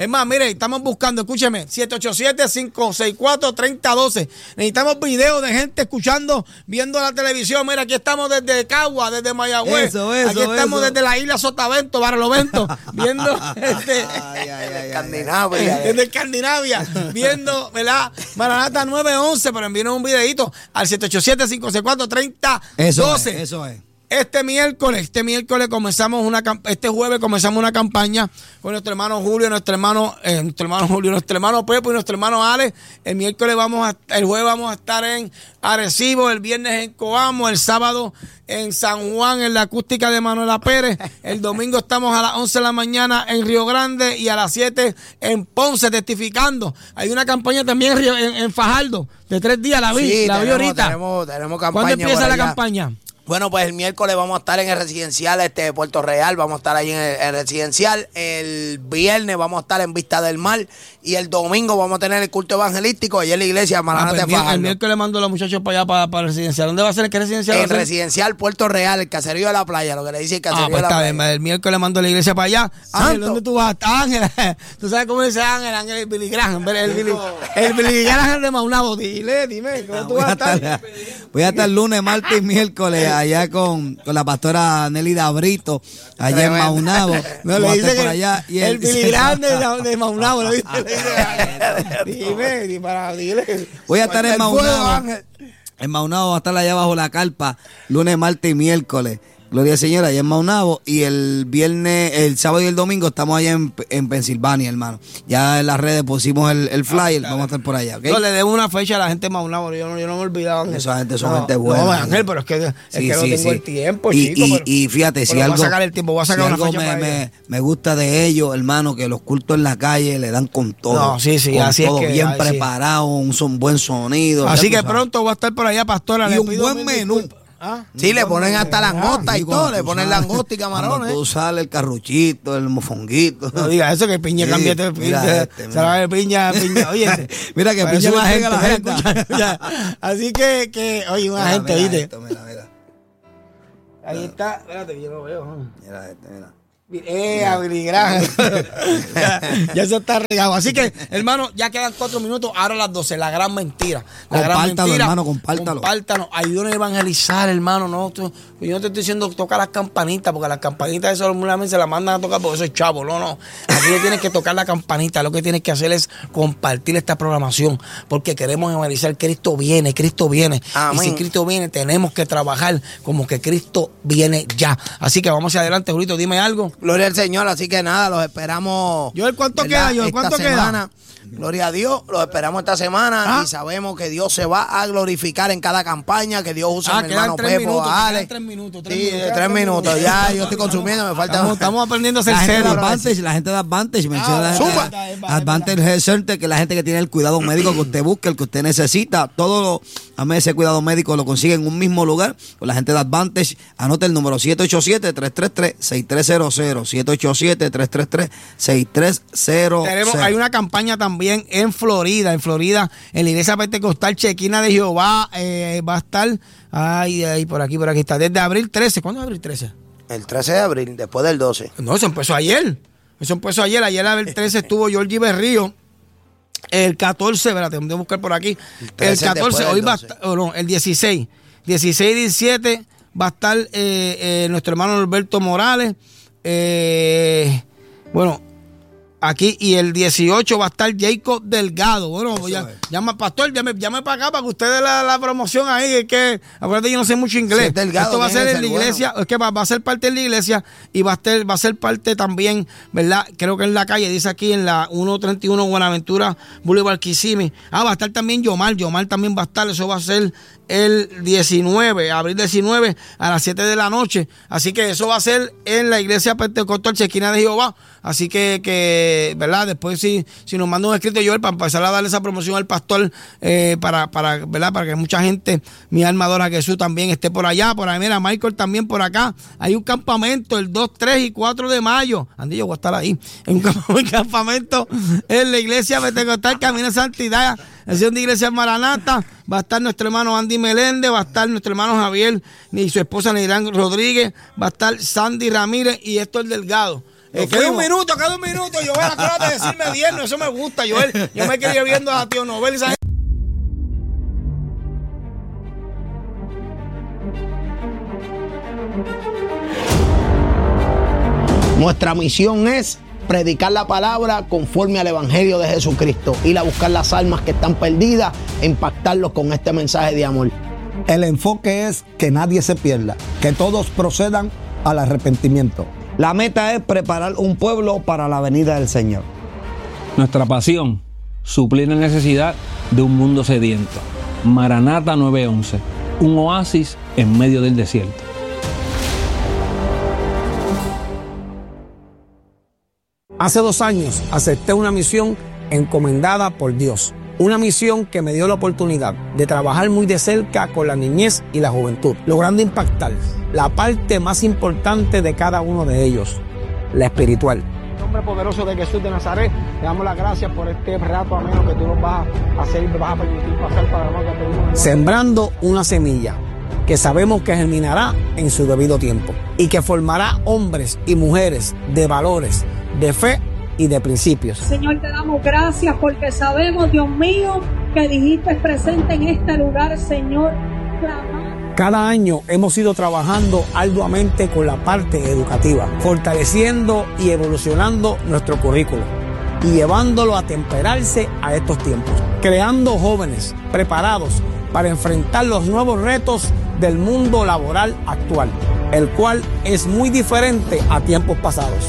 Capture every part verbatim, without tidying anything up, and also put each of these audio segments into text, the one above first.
Es más, mire, estamos buscando, escúcheme, siete ocho siete, cinco seis cuatro, tres cero uno dos. Necesitamos videos de gente escuchando, viendo la televisión. Mira, aquí estamos desde Cagua, desde Mayagüez. Eso, eso, aquí estamos eso. Desde la isla Sotavento, Barlovento, viendo este, ay, ay, ay, desde Escandinavia. Desde Escandinavia, viendo, ¿verdad? Maranata nueve once, pero envíenos un videito al siete ocho siete, cinco seis cuatro, tres cero uno dos. Eso es, eso es. Este miércoles, este miércoles comenzamos una este jueves comenzamos una campaña con nuestro hermano Julio, nuestro hermano, eh, nuestro hermano Julio, nuestro hermano Pepo y nuestro hermano Ale. El miércoles vamos a, el jueves vamos a estar en Arecibo, el viernes en Coamo, el sábado en San Juan, en la acústica de Manuela Pérez. El domingo estamos a las once de la mañana en Río Grande y a las siete en Ponce testificando. Hay una campaña también en, en, en Fajardo de tres días, la vi, sí, la tenemos, vi ahorita. Tenemos, tenemos campaña. ¿Cuándo empieza la campaña? Bueno, pues el miércoles vamos a estar en el residencial este de Puerto Real, vamos a estar ahí en el, en el residencial. El viernes vamos a estar en Vista del Mar y el domingo vamos a tener el culto evangelístico allá en la iglesia Maranata. Ah, pues el, el miércoles mando a los muchachos para allá, para, para el residencial. ¿Dónde va a ser? ¿Qué residencial? En residencial Puerto Real, el caserío de la playa, lo que le dice el caserío ah, pues de la está playa. Bien, el miércoles mando a la iglesia para allá. Ángel, ¿dónde tú vas? Ángel, tú sabes cómo dice Ángel, Ángel el Billy Graham, el Billy, el Billy Graham de Maunabo. Dile, dime, ¿cómo tú vas a estar? Voy a estar lunes, martes y miércoles allá con con la pastora Nelly Dabrito, allá Tremendo. En Maunabo. No, le dice por allá y el Billy Grande de, de Maunabo. ¿Lo viste? Dime, dime, para dile. Voy a estar en Maunabo. En Maunabo va a estar allá bajo la carpa, lunes, martes y miércoles. Gloria al Señor, allá en Maunabo. Y el viernes, el sábado y el domingo estamos allá en, en Pensilvania, hermano. Ya en las redes pusimos el, el flyer, ah, vamos a estar por allá, ¿okay? Yo le debo una fecha a la gente de Maunabo, yo no, yo no me olvidaba. Esa gente son no, gente buena. No, Ángel, pero es que, es sí, que no sí, tengo sí. el tiempo, y, chico. Y, pero, y fíjate, si algo, voy a sacar el tiempo, voy a sacar si una algo fecha me, para me, me gusta de ellos, hermano, que los cultos en la calle le dan con todo. No, sí, sí, con así todo es que, bien ay, preparado, sí. un son buen sonido. Así que pronto voy a estar por allá, pastora. Y le un pido buen menú. Disculpa. ¿Ah? Sí, le ponen hasta langosta y todo, le ponen sales, langosta y camarones. Tú sales el carruchito, el mofonguito. No diga eso, que piña sí, cambia de piña. Este, se va de piña, piña. Oye, mira que piña la gente, la gente. Mira, así que, que, oye, una mira, gente, ¿viste? Esto, mira, mira. Ahí mira. Está, espérate, yo lo veo. ¿no? Mira este, mira. Eh, a Billy Graham. ya, ya se está regado. Así que, hermano, ya quedan cuatro minutos. Ahora a las doce. La gran mentira. La compártalo, gran mentira. hermano, compártalo. Compártanos. Ayúdanos a evangelizar, hermano. No, tú, yo no te estoy diciendo toca las campanitas, porque las campanitas eso normalmente se las mandan a tocar porque eso es chavo. No, no. Aquí no tienes que tocar la campanita. Lo que tienes que hacer es compartir esta programación, porque queremos evangelizar. Cristo viene, Cristo viene. Amén. Y si Cristo viene, tenemos que trabajar como que Cristo viene ya. Así que vamos hacia adelante, Julito. Dime algo. Gloria al Señor, así que nada, los esperamos. Joel, ¿cuánto queda, Joel? ¿Cuánto queda? Gloria a Dios, los esperamos esta semana ¿Ah? y sabemos que Dios se va a glorificar en cada campaña, que Dios usa ah, a mi hermano Pepo, a Ale. Tres minutos, tres sí, minutos, tres, tres minutos, minutos. Ya yo estoy consumiendo, me falta. Estamos, estamos aprendiendo a ser la serio. Gente Advantage, la gente de Advantage, menciona ah, la gente de Advantage Health Center, que es la gente que tiene el cuidado médico que usted busca, el que usted necesita. Todo lo, a mí ese cuidado médico lo consigue en un mismo lugar con la gente de Advantage. Anote el número siete ocho siete, tres tres tres, seis tres cero cero, siete ocho siete, tres tres tres, seis tres cero cero. Tenemos, hay una campaña también en Florida. En Florida, en la iglesia pentecostal Chequina de Jehová, eh, va a estar, ay, ay, por aquí, por aquí está, desde abril trece. ¿Cuándo es abril trece? El trece de abril, después del doce. No, eso empezó ayer. Eso empezó ayer. Ayer, abril trece, estuvo Georgie Berrío. El catorce, espérate, voy a buscar por aquí. El, el catorce, hoy va a estar, oh, no, el dieciséis. dieciséis y diecisiete va a estar eh, eh, nuestro hermano Alberto Morales. Eh, bueno, aquí, y el dieciocho va a estar Jacob Delgado. Bueno, ya, llama, pastor, llame, llame para acá para que usted dé la, la promoción ahí. Es que, acuérdate, yo no sé mucho inglés. Sí, Delgado, esto va a ser en la iglesia, bueno. Es que va, va a ser parte de la iglesia y va a ser, va a ser parte también, ¿verdad? Creo que en la calle, dice aquí en la ciento treinta y uno Buenaventura Boulevard Kissimmee. Ah, va a estar también Yomar, Yomar también va a estar, eso va a ser el diecinueve, abril diecinueve a las siete de la noche. Así que eso va a ser en la iglesia pentecostal Chequina de Jehová. Así que, que ¿verdad? Después si, si nos manda un escrito Joel para empezar a darle esa promoción al pastor, eh, para, para, ¿verdad? Para que mucha gente, mi alma adora a Jesús, también esté por allá. Por ahí, mira, Michael también por acá. Hay un campamento el dos, tres y cuatro de mayo. Andy, yo voy a estar ahí. En un campamento en la iglesia pentecostal Camino de Santidad, Nación de Iglesia Maranata. Va a estar nuestro hermano Andy Meléndez, va a estar nuestro hermano Javier y su esposa Neirán Rodríguez, va a estar Sandy Ramírez y Héctor Delgado. Eh, queda un minuto, queda un minuto. Joel, acuérdate de decirme diez, no, eso me gusta, Joel. Yo me quería viendo a Tío Nobel y esa gente. Nuestra misión es predicar la palabra conforme al Evangelio de Jesucristo, ir a buscar las almas que están perdidas e impactarlos con este mensaje de amor. El enfoque es que nadie se pierda, que todos procedan al arrepentimiento. La meta es preparar un pueblo para la venida del Señor. Nuestra pasión, suplir la necesidad de un mundo sediento. Maranata nueve once, un oasis en medio del desierto. Hace dos años acepté una misión encomendada por Dios. Una misión que me dio la oportunidad de trabajar muy de cerca con la niñez y la juventud, logrando impactar la parte más importante de cada uno de ellos, la espiritual. En nombre poderoso de Jesús de Nazaret, te damos las gracias por este rato ameno que tú nos vas a hacer y nos vas a permitir pasar para la que pedimos. Sembrando una semilla que sabemos que germinará en su debido tiempo y que formará hombres y mujeres de valores, de fe y de principios. Señor, te damos gracias porque sabemos, Dios mío, que dijiste presente en este lugar, Señor. Clamar. Cada año hemos ido trabajando arduamente con la parte educativa, fortaleciendo y evolucionando nuestro currículo y llevándolo a temperarse a estos tiempos, creando jóvenes preparados para enfrentar los nuevos retos del mundo laboral actual, el cual es muy diferente a tiempos pasados.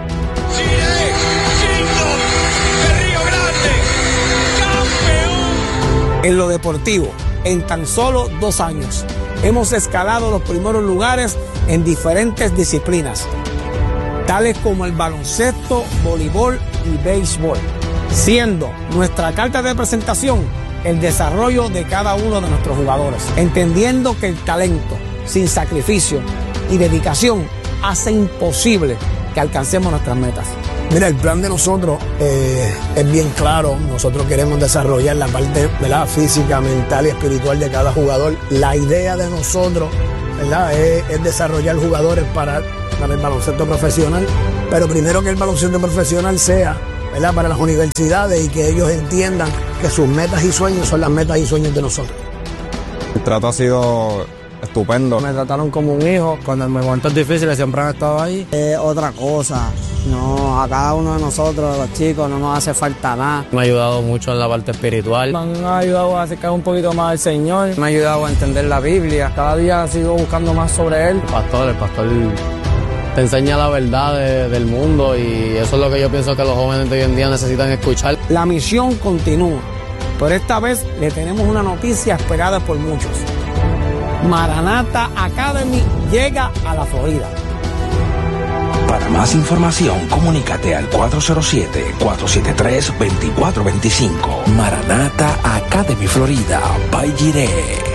En lo deportivo, en tan solo dos años, hemos escalado los primeros lugares en diferentes disciplinas, tales como el baloncesto, voleibol y béisbol, siendo nuestra carta de presentación el desarrollo de cada uno de nuestros jugadores, entendiendo que el talento, sin sacrificio y dedicación, hace imposible que alcancemos nuestras metas. Mira, el plan de nosotros eh, es bien claro. Nosotros queremos desarrollar la parte, ¿verdad?, física, mental y espiritual de cada jugador. La idea de nosotros, ¿verdad?, es, es desarrollar jugadores para, para el baloncesto profesional, pero primero que el baloncesto profesional sea, ¿verdad?, para las universidades y que ellos entiendan que sus metas y sueños son las metas y sueños de nosotros. El trato ha sido estupendo. Me trataron como un hijo. Cuando en momentos difíciles siempre han estado ahí. Es otra cosa. No, a cada uno de nosotros, los chicos, no nos hace falta nada. Me ha ayudado mucho en la parte espiritual. Me han ayudado a acercar un poquito más al Señor. Me ha ayudado a entender la Biblia. Cada día sigo buscando más sobre Él. El pastor, el pastor te enseña la verdad de, del mundo y eso es lo que yo pienso que los jóvenes de hoy en día necesitan escuchar. La misión continúa, pero esta vez le tenemos una noticia esperada por muchos. Maranata Academy llega a la Florida. Para más información, comunícate al cuatro cero siete, cuatro siete tres, dos cuatro dos cinco. Maranata Academy Florida, by Jireh.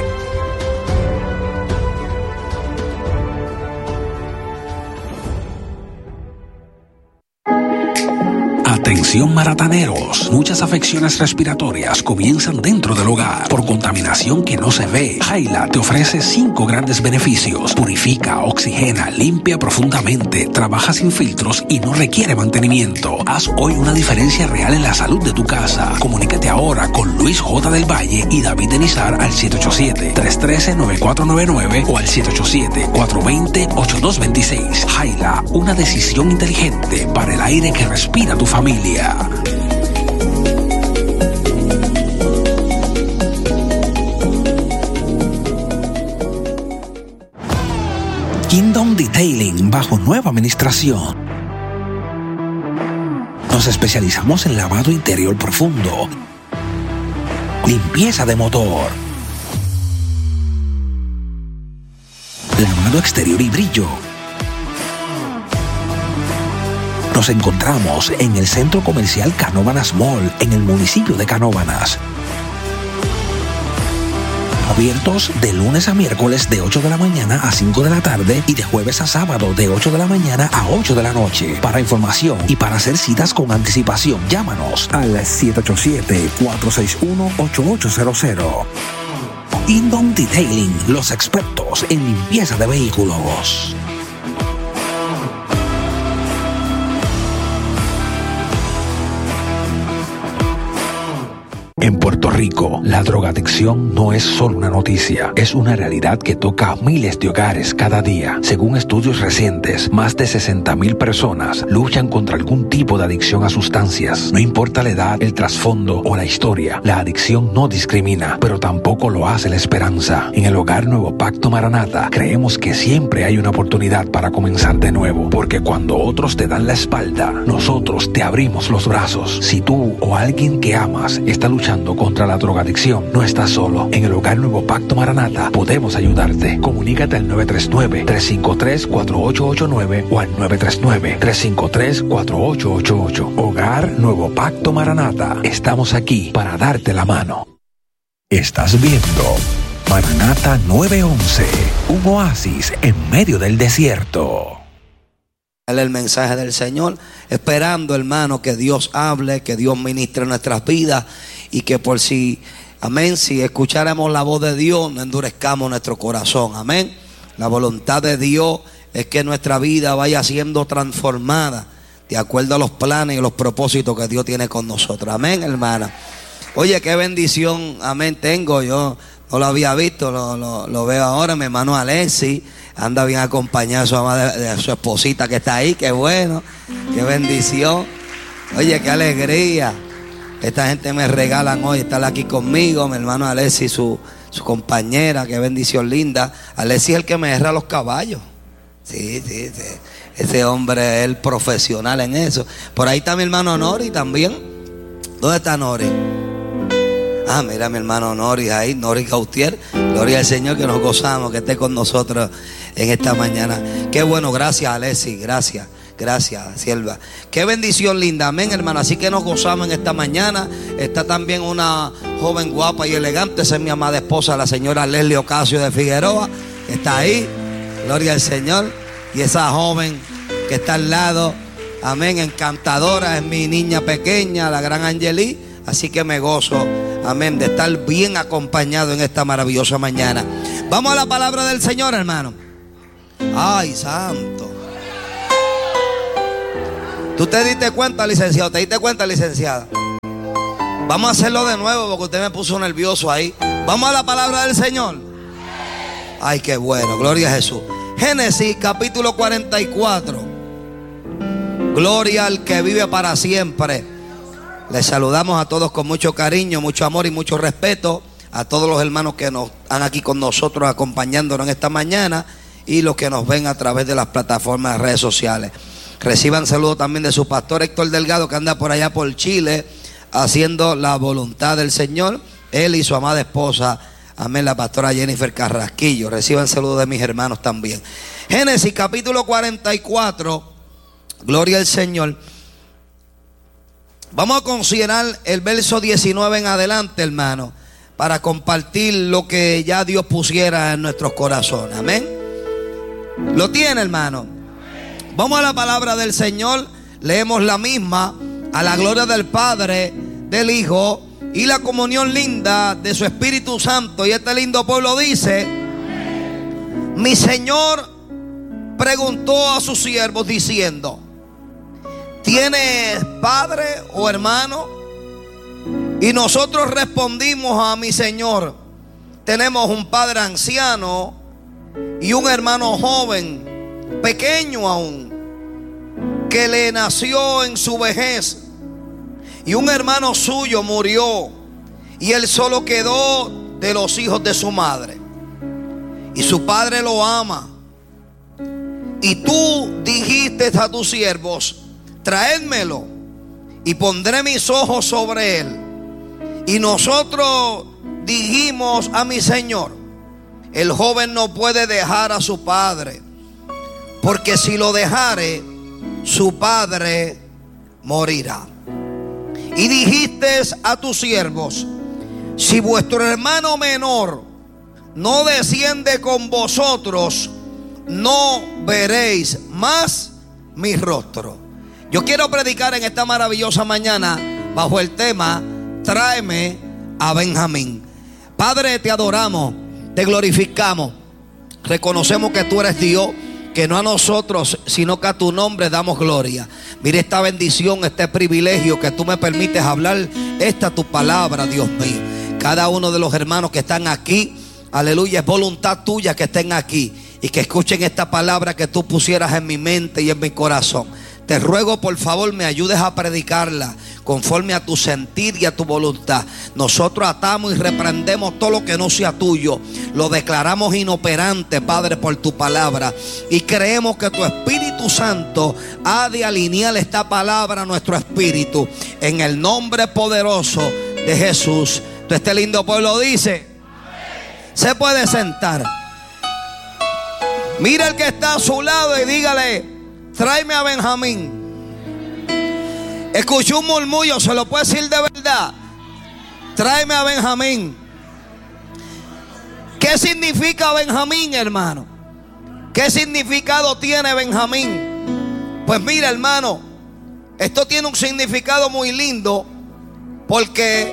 Atención marataneros, muchas afecciones respiratorias comienzan dentro del hogar por contaminación que no se ve. Jaila te ofrece cinco grandes beneficios: purifica, oxigena, limpia profundamente, trabaja sin filtros y no requiere mantenimiento. Haz hoy una diferencia real en la salud de tu casa. Comunícate ahora con Luis J. del Valle y David Denizar al siete ocho siete, tres uno tres, nueve cuatro nueve nueve o al siete ocho siete, cuatro dos cero, ocho dos dos seis. Jaila, una decisión inteligente para el aire que respira tu familia. Kingdom Detailing bajo nueva administración. Nos especializamos en lavado interior profundo, limpieza de motor, lavado exterior y brillo. Nos encontramos en el Centro Comercial Canóvanas Mall, en el municipio de Canóvanas. Abiertos de lunes a miércoles de ocho de la mañana a cinco de la tarde y de jueves a sábado de ocho de la mañana a ocho de la noche. Para información y para hacer citas con anticipación, llámanos al siete ocho siete, cuatro seis uno, ocho ocho cero cero. Kingdom Detailing, los expertos en limpieza de vehículos. En Puerto Rico, la drogadicción no es solo una noticia, es una realidad que toca a miles de hogares cada día. Según estudios recientes, más de sesenta mil personas luchan contra algún tipo de adicción a sustancias. No importa la edad, el trasfondo o la historia, la adicción no discrimina, pero tampoco lo hace la esperanza. En el Hogar Nuevo Pacto Maranata, creemos que siempre hay una oportunidad para comenzar de nuevo, porque cuando otros te dan la espalda, nosotros te abrimos los brazos. Si tú o alguien que amas está luchando contra la drogadicción, no estás solo. En el Hogar Nuevo Pacto Maranata podemos ayudarte. Comunícate al nueve tres nueve, tres cinco tres, cuatro ocho ocho nueve o al nueve tres nueve, tres cinco tres, cuatro ocho ocho ocho. Hogar Nuevo Pacto Maranata. Estamos aquí para darte la mano. Estás viendo Maranata nueve once, un oasis en medio del desierto. El mensaje del Señor, esperando, hermano, que Dios hable, que Dios ministre nuestras vidas y que por si, amén, si escucháramos la voz de Dios, no endurezcamos nuestro corazón, amén. La voluntad de Dios es que nuestra vida vaya siendo transformada de acuerdo a los planes y los propósitos que Dios tiene con nosotros, amén, hermana. Oye, qué bendición, amén, tengo yo. No lo había visto, lo, lo, lo veo ahora. Mi hermano Alexis anda bien acompañado de su, ama, de, de su esposita que está ahí. Qué bueno, qué bendición. Oye, qué alegría. Esta gente me regalan hoy estar aquí conmigo. Mi hermano Alexis, su, su compañera, qué bendición linda. Alexis es el que me erra los caballos. Sí, sí, sí. Ese hombre es el profesional en eso. Por ahí está mi hermano Nori también. ¿Dónde está Nori? Ah, mira mi hermano Nori ahí, Nori Gautier. Gloria al Señor, que nos gozamos, que esté con nosotros en esta mañana. Qué bueno, gracias Alexis, gracias, gracias sierva. Qué bendición linda, amén hermano. Así que nos gozamos en esta mañana. Está también una joven guapa y elegante, esa es mi amada esposa, la señora Leslie Ocasio de Figueroa, que está ahí, gloria al Señor. Y esa joven que está al lado, amén, encantadora, es mi niña pequeña, la gran Angeli. Así que me gozo, amén, de estar bien acompañado en esta maravillosa mañana. Vamos a la palabra del Señor, hermano. Ay, santo. ¿Tú te diste cuenta, licenciado? ¿Te diste cuenta, licenciada? Vamos a hacerlo de nuevo porque usted me puso nervioso ahí. Vamos a la palabra del Señor. Ay, qué bueno, gloria a Jesús. Génesis capítulo cuarenta y cuatro. Gloria al que vive para siempre. Les saludamos a todos con mucho cariño, mucho amor y mucho respeto. A todos los hermanos que nos están aquí con nosotros acompañándonos en esta mañana y los que nos ven a través de las plataformas de redes sociales. Reciban saludos también de su pastor Héctor Delgado, que anda por allá por Chile haciendo la voluntad del Señor. Él y su amada esposa, amén, la pastora Jennifer Carrasquillo. Reciban saludos de mis hermanos también. Génesis capítulo cuarenta y cuatro. Gloria al Señor. Vamos a considerar el verso diecinueve en adelante, hermano, para compartir lo que ya Dios pusiera en nuestros corazones. Amén. ¿Lo tiene, hermano? Vamos a la palabra del Señor. Leemos la misma, a la gloria del Padre, del Hijo y la comunión linda de su Espíritu Santo. Y este lindo pueblo dice: mi Señor preguntó a sus siervos diciendo: ¿tienes padre o hermano? Y nosotros respondimos a mi Señor: tenemos un padre anciano y un hermano joven, pequeño aún, que le nació en su vejez. Y un hermano suyo murió, y él solo quedó de los hijos de su madre. Y su padre lo ama. Y tú dijiste a tus siervos: traédmelo, y pondré mis ojos sobre él. Y nosotros dijimos a mi Señor: el joven no puede dejar a su padre, porque si lo dejare, su padre morirá. Y dijiste a tus siervos: si vuestro hermano menor no desciende con vosotros, no veréis más mi rostro. Yo quiero predicar en esta maravillosa mañana bajo el tema: tráeme a Benjamín. Padre, te adoramos, te glorificamos, reconocemos que tú eres Dios, que no a nosotros, sino que a tu nombre damos gloria. Mire esta bendición, este privilegio que tú me permites hablar esta tu palabra, Dios mío. Cada uno de los hermanos que están aquí, aleluya, es voluntad tuya que estén aquí y que escuchen esta palabra que tú pusieras en mi mente y en mi corazón. Te ruego, por favor, me ayudes a predicarla conforme a tu sentir y a tu voluntad. Nosotros atamos y reprendemos todo lo que no sea tuyo. Lo declaramos inoperante, Padre, por tu palabra. Y creemos que tu Espíritu Santo ha de alinear esta palabra a nuestro espíritu. En el nombre poderoso de Jesús. Todo este lindo pueblo dice: se puede sentar. Mira el que está a su lado y dígale: tráeme a Benjamín. Escuché un murmullo, se lo puedo decir de verdad. Tráeme a Benjamín. ¿Qué significa Benjamín, hermano? ¿Qué significado tiene Benjamín? Pues mira, hermano, esto tiene un significado muy lindo, porque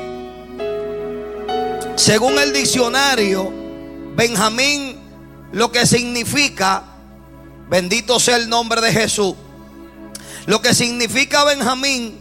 según el diccionario, Benjamín lo que significa, bendito sea el nombre de Jesús, lo que significa Benjamín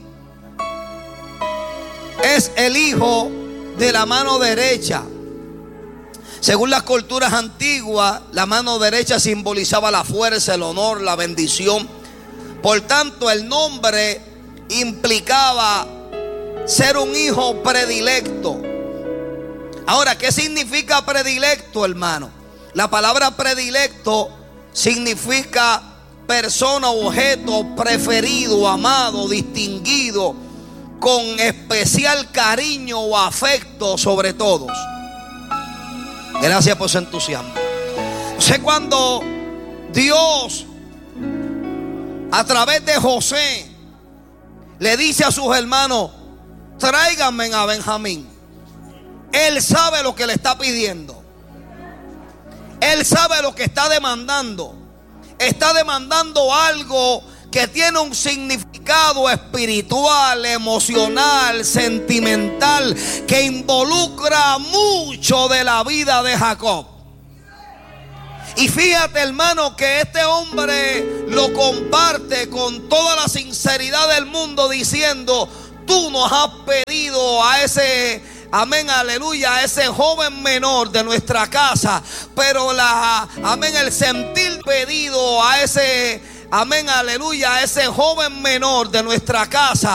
es el hijo de la mano derecha. Según las culturas antiguas, la mano derecha simbolizaba la fuerza, el honor, la bendición. Por tanto, el nombre implicaba ser un hijo predilecto. Ahora, ¿qué significa predilecto, hermano? La palabra predilecto significa persona o objeto preferido, amado, distinguido, con especial cariño o afecto sobre todos. Gracias por su entusiasmo. Sé cuando Dios, a través de José, le dice a sus hermanos: tráiganme a Benjamín. Él sabe lo que le está pidiendo. Él sabe lo que está demandando. Está demandando algo que tiene un significado espiritual, emocional, sentimental, que involucra mucho de la vida de Jacob. Y fíjate, hermano, que este hombre lo comparte con toda la sinceridad del mundo, diciendo: tú nos has pedido a ese, amén, aleluya, a ese joven menor de nuestra casa, pero la, amén, el sentir pedido a ese, amén, aleluya, a ese joven menor de nuestra casa